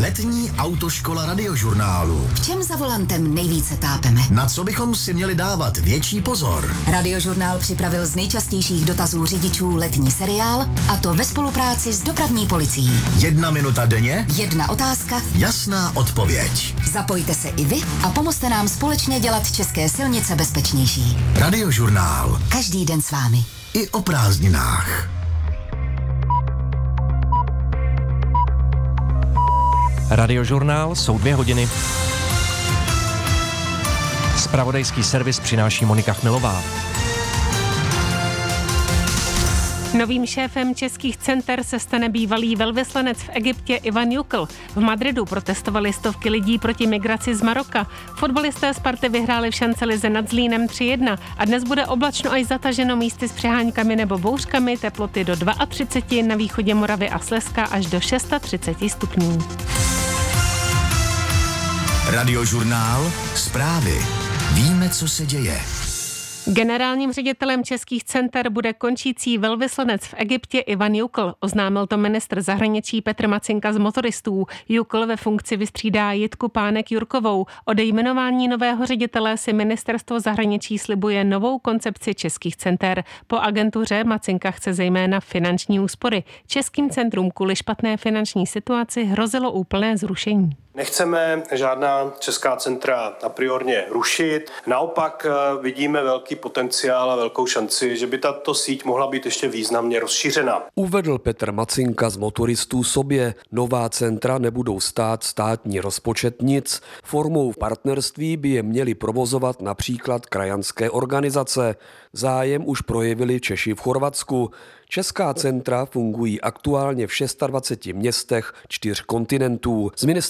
Letní autoškola Radiožurnálu. V čem za volantem nejvíce tápeme? Na co bychom si měli dávat větší pozor? Radiožurnál připravil z nejčastějších dotazů řidičů letní seriál, a to ve spolupráci s dopravní policií. 1 minuta denně, 1 otázka, jasná odpověď. Zapojte se i vy a pomozte nám společně dělat české silnice bezpečnější. Radiožurnál. Každý den s vámi. I o prázdninách. Radiožurnál jsou 2 hodiny. Zpravodajský servis přináší Monika Chmelová. Novým šéfem českých center se stane bývalý velvyslanec v Egyptě Ivan Jukl. V Madridu protestovali stovky lidí proti migraci z Maroka. Fotbalisté Sparty vyhráli v šancelize nad Zlínem 3-1 a dnes bude oblačno až zataženo místy s přeháňkami nebo bouřkami, teploty do 32, na východě Moravy a Slezska až do 36 stupňů. Radiožurnál. Zprávy. Víme, co se děje. Generálním ředitelem českých center bude končící velvyslanec v Egyptě Ivan Jukl. Oznámil to ministr zahraničí Petr Macinka z Motoristů. Jukl ve funkci vystřídá Jitku Pánek-Jurkovou. Od jmenování nového ředitele si ministerstvo zahraničí slibuje novou koncepci českých center. Po agentuře Macinka chce zejména finanční úspory. Českým centrům kvůli špatné finanční situaci hrozilo úplné zrušení. Nechceme žádná česká centra a priorně rušit. Naopak vidíme velký potenciál a velkou šanci, že by tato síť mohla být ještě významně rozšířena. Uvedl Petr Macinka z Motoristů sobě. Nová centra nebudou stát státní rozpočet nic. Formou partnerství by je měly provozovat například krajanské organizace. Zájem už projevili Češi v Chorvatsku. Česká centra fungují aktuálně v 26 městech 4 kontinentů. Z